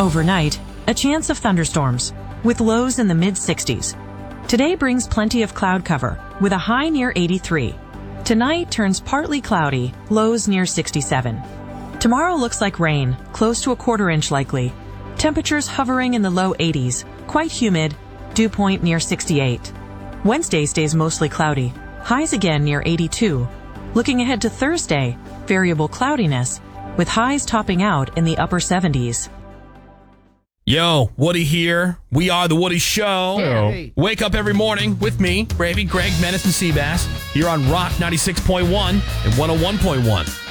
Overnight, a chance of thunderstorms, with lows in the mid-60s. Today brings plenty of cloud cover, with a high near 83. Tonight turns partly cloudy, lows near 67. Tomorrow looks like rain, close to a quarter inch likely. Temperatures hovering in the low 80s, quite humid, dew point near 68. Wednesday stays mostly cloudy, highs again near 82. Looking ahead to Thursday, variable cloudiness, with highs topping out in the upper 70s. Yo, Woody here. We are The Woody Show. Hey. Wake up every morning with me, Gravy, Greg, Menace, and Seabass, here on Rock 96.1 and 101.1.